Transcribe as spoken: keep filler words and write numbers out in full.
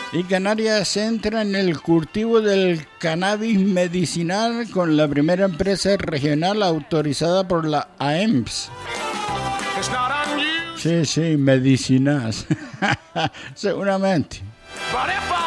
Y Canarias entra en el cultivo del cannabis medicinal con la primera empresa regional autorizada por la A E M S. Sí, sí, medicinas. Seguramente.